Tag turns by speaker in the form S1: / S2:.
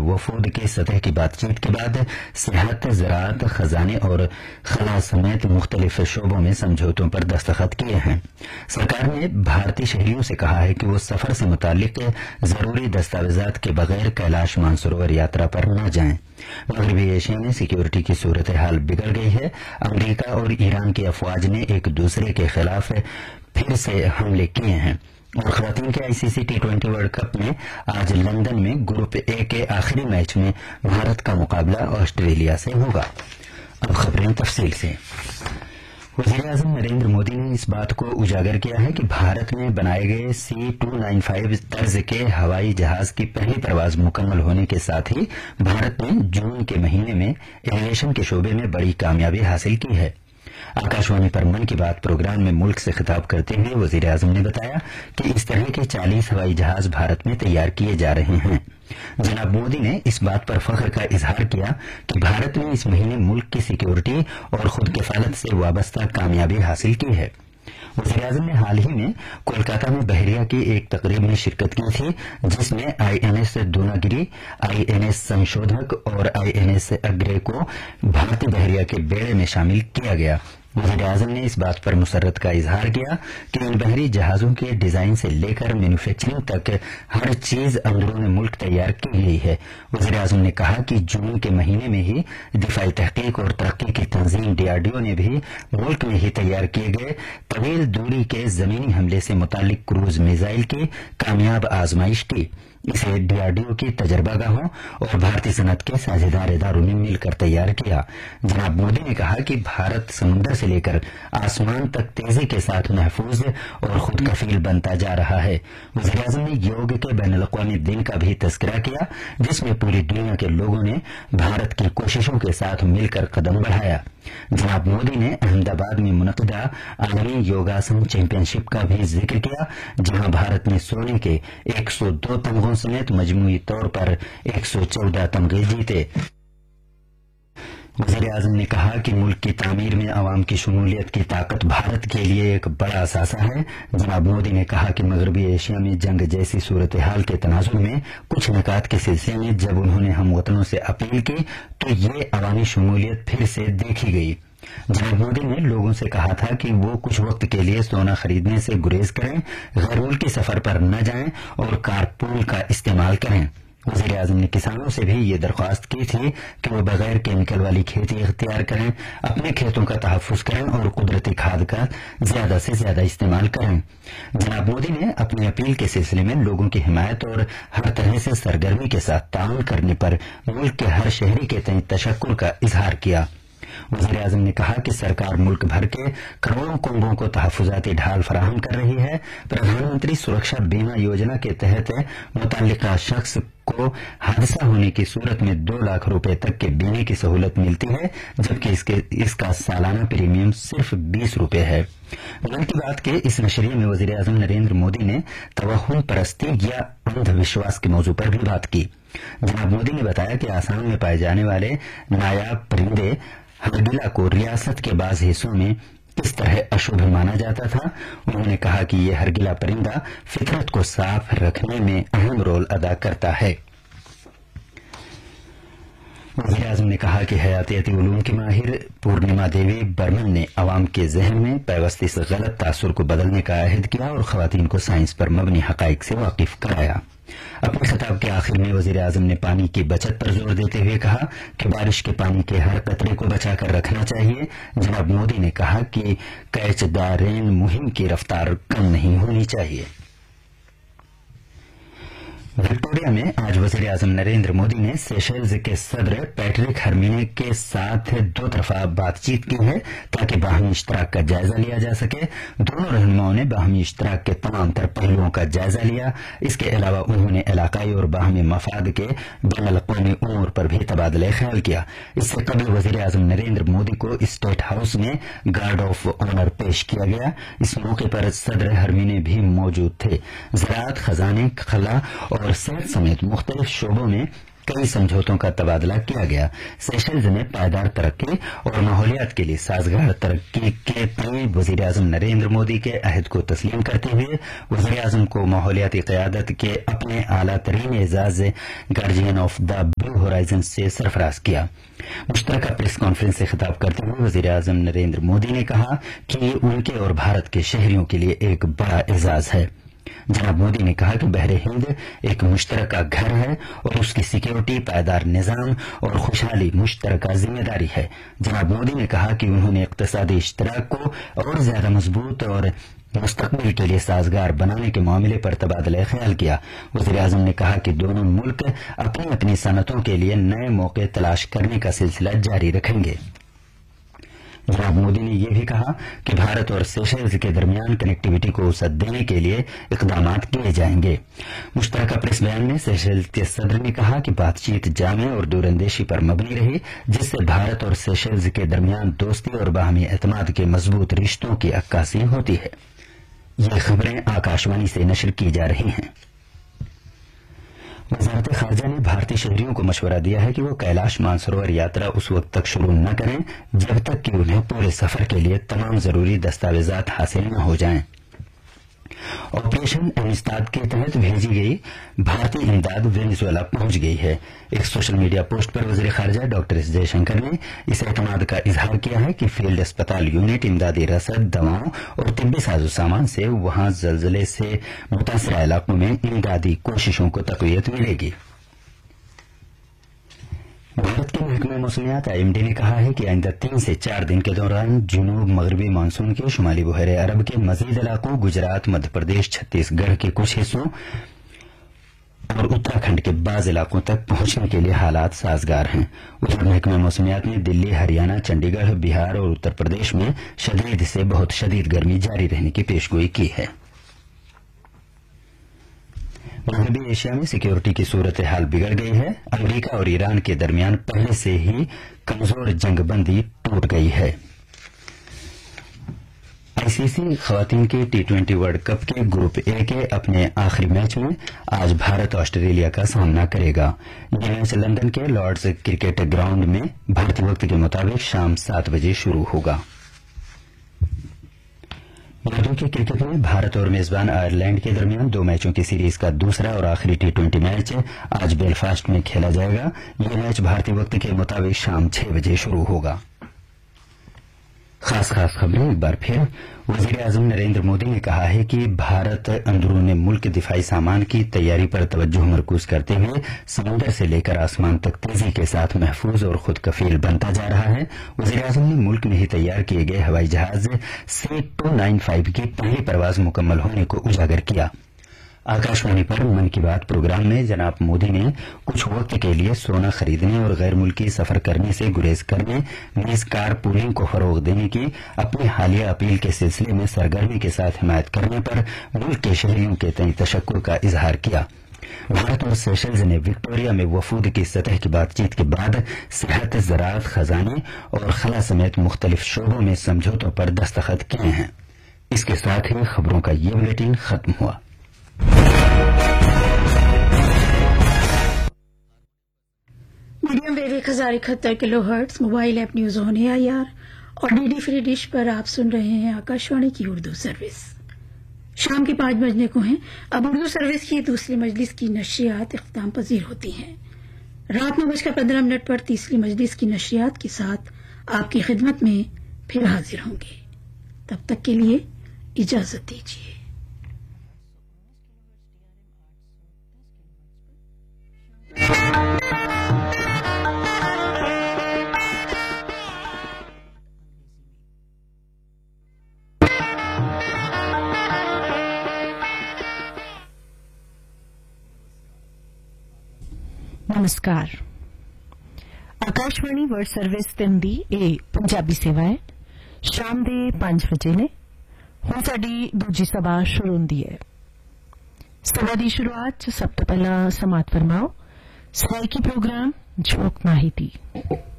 S1: وفود کی سطح کی بات چیت کے بعد صحت، زراعت، خزانے اور خلا سمیت مختلف شعبوں میں سمجھوتوں پر دستخط کیے ہیں۔ سرکار نے بھارتی شہریوں سے کہا ہے کہ وہ سفر سے متعلق ضروری دستاویزات کے بغیر کیلاش مانسروور یاترا پر نہ جائیں۔ مغربی ایشیا میں سیکیورٹی کی صورتحال بگڑ گئی ہے۔ امریکہ اور ایران کی افواج نے ایک دوسرے کے خلاف پھر سے حملے کیے ہیں۔ اور خواتین کے ICC T20 ورلڈ کپ میں آج لندن میں گروپ اے کے آخری میچ میں بھارت کا مقابلہ آسٹریلیا سے ہوگا۔ اب خبریں تفصیل سے۔ وزیر اعظم نریندر مودی نے اس بات کو اجاگر کیا ہے کہ بھارت میں بنائے گئے C-295 طرز کے ہوائی جہاز کی پہلی پرواز مکمل ہونے کے ساتھ ہی بھارت نے جون کے مہینے میں ایویشن کے شعبے میں بڑی کامیابی حاصل کی ہے۔ آکاشوانی پر من کی بات پروگرام میں ملک سے خطاب کرتے ہوئے وزیر اعظم نے بتایا کہ اس طرح کے 40 ہوائی جہاز بھارت میں تیار کیے جا رہے ہیں۔ جناب مودی نے اس بات پر فخر کا اظہار کیا کہ بھارت نے اس مہینے ملک کی سیکیورٹی اور خود کفالت سے وابستہ کامیابی حاصل کی ہے۔ وزیر اعظم نے حال ہی میں کولکاتہ میں بحریہ کی ایک تقریب میں شرکت کی تھی جس میں INS دوناگری، INS سنشودھک اور INS اگرے کو بھارتی بحریہ کے بیڑے میں شامل کیا گیا۔ وزیر اعظم نے اس بات پر مسرت کا اظہار کیا کہ ان بحری جہازوں کے ڈیزائن سے لے کر مینوفیکچرنگ تک ہر چیز اندرون ملک تیار کی گئی ہے۔ وزیر اعظم نے کہا کہ جون کے مہینے میں ہی دفاعی تحقیق اور ترقی کی تنظیم DRDO نے بھی ملک میں ہی تیار کیے گئے طویل دوری کے زمینی حملے سے متعلق کروز میزائل کی کامیاب آزمائش کی۔ اسے DRDO کی تجربہ گاہوں اور بھارتی صنعت کے ساجھیدار اداروں نے مل کر تیار کیا۔ جناب مودی نے کہا کہ بھارت سمندر سے لے کر آسمان تک تیزی کے ساتھ محفوظ اور خود کفیل بنتا جا رہا ہے۔ وزیر اعظم نے یوگ کے بین الاقوامی دن کا بھی تذکرہ کیا جس میں پوری دنیا کے لوگوں نے بھارت کی کوششوں کے ساتھ مل کر قدم بڑھایا۔ جناب مودی نے احمد آباد میں منعقدہ عالمی یوگاسن چیمپئن شپ کا بھی ذکر کیا جہاں بھارت نے سونے کے 102 تمغوں سمیت مجموعی طور پر 114 تمغے جیتے۔ وزیر اعظم نے کہا کہ ملک کی تعمیر میں عوام کی شمولیت کی طاقت بھارت کے لیے ایک بڑا اثاثہ ہے۔ جناب مودی نے کہا کہ مغربی ایشیا میں جنگ جیسی صورتحال کے تناظر میں کچھ نکات کے سلسلے میں جب انہوں نے ہم وطنوں سے اپیل کی تو یہ عوامی شمولیت پھر سے دیکھی گئی۔ جناب مودی نے لوگوں سے کہا تھا کہ وہ کچھ وقت کے لیے سونا خریدنے سے گریز کریں، غیر ملکی سفر پر نہ جائیں اور کارپول کا استعمال کریں۔ وزیر اعظم نے کسانوں سے بھی یہ درخواست کی تھی کہ وہ بغیر کیمیکل والی کھیتی اختیار کریں، اپنے کھیتوں کا تحفظ کریں اور قدرتی کھاد کا زیادہ سے زیادہ استعمال کریں۔ جناب مودی نے اپنی اپیل کے سلسلے میں لوگوں کی حمایت اور ہر طرح سے سرگرمی کے ساتھ تعاون کرنے پر ملک کے ہر شہری کے تئیں تشکر کا اظہار کیا۔ وزیر اعظم نے کہا کہ سرکار ملک بھر کے کروڑوں کنبوں کو تحفظاتی ڈھال فراہم کر رہی ہے۔ پردھان منتری سرکشا بیمہ یوجنا کے تحت متعلقہ شخص کو حادثہ ہونے کی صورت میں 2 لاکھ روپے تک کے بیمے کی سہولت ملتی ہے جبکہ اس کا سالانہ پریمیم صرف 20 روپے ہے۔ من کی بات کے اس نشریے میں وزیر اعظم نریندر مودی نے توہم پرستی یا اندھ وشواس کے موضوع پر بھی بات کی۔ جناب مودی نے بتایا کہ آسام میں پائے جانے والے نایاب پرندے ہرگلا کو ریاست کے بعض حصوں میں کس طرح اشبھ مانا جاتا تھا۔ انہوں نے کہا کہ یہ ہرگلا پرندہ فطرت کو صاف رکھنے میں اہم رول ادا کرتا ہے۔ وزیر اعظم نے کہا کہ حیاتیاتی علوم کی ماہر پورنیما دیوی برمن نے عوام کے ذہن میں پیوستی سے غلط تاثر کو بدلنے کا عہد کیا اور خواتین کو سائنس پر مبنی حقائق سے واقف کرایا۔ اپنے خطاب کے آخر میں وزیر اعظم نے پانی کی بچت پر زور دیتے ہوئے کہا کہ بارش کے پانی کے ہر قطرے کو بچا کر رکھنا چاہیے۔ جناب مودی نے کہا کہ کیچ دی رین مہم کی رفتار کم نہیں ہونی چاہیے۔ وکٹوریہ میں آج وزیر اعظم نریندر مودی نے سیشلز کے صدر پیٹرک ہرمینے کے ساتھ 2 طرفہ بات چیت کی ہے تاکہ باہمی اشتراک کا جائزہ لیا جا سکے۔ دونوں رہنماؤں نے باہمی اشتراک کے تمام تر پہلوؤں کا جائزہ لیا۔ اس کے علاوہ انہوں نے علاقائی اور باہمی مفاد کے بین الاقوامی امور پر بھی تبادلہ خیال کیا۔ اس سے قبل وزیر اعظم نریندر مودی کو اسٹیٹ ہاؤس میں گارڈ آف آنر پیش کیا گیا۔ اس موقع پر صدر ہرمینے بھی موجود تھے۔ زراعت، خزانے، خلا اور صحت سمیت مختلف شعبوں میں कई समझौतों का तबादला किया गया। सेशल्स में पायदार तरक्की और माहौलियात के लिए साजगार तरक्की के प्रति वजीर आजम नरेंद्र मोदी के अहद को तस्लीम करते हुए वजीर आजम को माहौलियाती क़यादत के अपने आला तरीन Ejaz guardian of the blue horizon से सरफराज किया। मुश्तरका प्रेस कॉन्फ्रेंस से खिताब करते हुए वजीर आजम नरेंद्र मोदी ने कहा कि ये उनके और भारत के शहरियों के लिए एक बड़ा एजाज है। जनाब मोदी ने कहा कि बहरे हिंद एक मुश्तरका घर है और उसकी सिक्योरिटी, पायदार निजाम और खुशहाली मुश्तरका जिम्मेदारी है। जनाब मोदी ने कहा कि उन्होंने इक्तसादी इश्तराक को और ज्यादा मजबूत और मुस्तकबिल के लिए साजगार बनाने के मामले पर तबादला ख्याल किया। वज़ीर आज़म ने कहा कि दोनों मुल्क अपनी अपनी सनतों के लिए नए मौके तलाश करने का सिलसिला जारी रखेंगे। जनाब मोदी ने यह भी कहा कि भारत और सेशल्स के दरमियान कनेक्टिविटी को वसअत देने के लिए इकदाम किए जाएंगे। मुश्तरका प्रेस बयान में सेशल्स के सदर ने कहा कि बातचीत जामे और दूरंदेशी पर मबनी रही, जिससे भारत और सेशल्स के दरमियान दोस्ती और बाहमी एतमाद के मजबूत रिश्तों की अक्कासी होती है। ये खबरें आकाशवाणी से नशर की जा रही हैं। वजारत खारजा ने भारतीय शहरियों को मशवरा दिया है कि वो कैलाश मानसरोवर यात्रा उस वक्त तक शुरू न करें जब तक कि उन्हें पूरे सफर के लिए तमाम जरूरी दस्तावेजात हासिल न हो जाएं। ऑपरेशन एमिस्ताद के तहत भेजी गई भारतीय इमदाद वेनेजुएला पहुंच गई है। एक सोशल मीडिया पोस्ट पर वज़ीर खारजा डॉक्टर एस जयशंकर ने इस एतमाद का इजहार किया है कि फील्ड अस्पताल यूनिट इमदादी रसद, दवाओं और तिब्बी साजो सामान से वहां जल्जले से मुतासरा इलाकों में इमदादी कोशिशों को तक़वियत मिलेगी। भारत के महकमा मौसमियात आईएमडी ने कहा है कि आइंदा 3 से 4 दिन के दौरान जुनूब मगरबी मानसून के शुमाली बहरे अरब के मजीद इलाकों, गुजरात, मध्य प्रदेश, छत्तीसगढ़ के कुछ हिस्सों और उत्तराखंड के बाज इलाकों तक पहुंचने के लिए हालात साजगार हैं। उधर महकमा मौसमियात ने दिल्ली, हरियाणा, चंडीगढ़, बिहार और उत्तर प्रदेश में शदीद से बहुत शदीद गर्मी जारी रहने की पेशगोई की है। मगरबी एशिया में सिक्योरिटी की सूरत हाल बिगड़ गई है। अमरीका और ईरान के दरमियान पहले से ही कमजोर जंगबंदी टूट गई है। आईसीसी खवातीन के T20 वर्ल्ड कप के ग्रुप ए के अपने आखिरी मैच में आज भारत ऑस्ट्रेलिया का सामना करेगा। यह मैच लंदन के लॉर्ड्स क्रिकेट ग्राउंड में भारतीय वक्त के मुताबिक शाम 7 बजे शुरू होगा। यादों के क्रिकेट में भारत और मेजबान आयरलैंड के दरमियान 2 मैचों की सीरीज का दूसरा और आखिरी T20 मैच आज बेलफास्ट में खेला जाएगा। यह मैच भारतीय वक्त के मुताबिक शाम 6 बजे शुरू होगा। खास खबरें एक बार फिर। वजीर आजम नरेंद्र मोदी ने कहा है कि भारत अंदरून मुल्क दिफाई सामान की तैयारी पर तवज्जो मरकूज करते हुए समुद्र से लेकर आसमान तक तेजी के साथ महफूज और खुद कफील बनता जा रहा है। वजीर आजम ने मुल्क में ही तैयार किए गए हवाई जहाज C295 की पहली परवाज मुकम्मल होने को उजागर किया। आकाशवाणी पर मन की बात प्रोग्राम में जनाब मोदी ने कुछ वक्त के लिए सोना खरीदने और गैर मुल्की सफर करने से गुरेज करने, नीज कार पूलिंग को फरोग देने की अपनी हालिया अपील के सिलसिले में सरगर्मी के साथ हिमायत करने पर मुल्क के शहरियों के तय तशक्कुर का इजहार किया। भारत और सेशल्स ने विक्टोरिया में वफूद की सतह की बातचीत के बाद सेहत, ज़राअत, खजाने और खला समेत मुख्तलिफ शोबों में समझौतों पर दस्तखत किए हैं। इसके साथ ही खबरों का ये बुलेटिन खत्म हुआ।
S2: Medium wave 1071 kilohertz mobile app news on AIR और DD फ्री डिश पर आप सुन रहे हैं आकाशवाणी की उर्दू सर्विस। शाम के 5 बजने को हैं। अब उर्दू सर्विस की दूसरी मजलिस की नशरियात इख्तिताम पजीर होती हैं। रात 9:15 पर तीसरी मजलिस की नशरियात के साथ आपकी खिदमत में फिर हाजिर होंगे। तब तक के लिए इजाजत दीजिए।
S3: नमस्कार। आकाशवाणी वर्ल्ड सर्विस दिंदी ए पंजाबी सेवाएं शाम दे 5 बजे ने हुण साडी दूजी सभा शुरू हुंदी है। सभा की शुरुआत सब तो पहला समात फरमाओ सराइकी प्रोग्राम झोंक माहिती।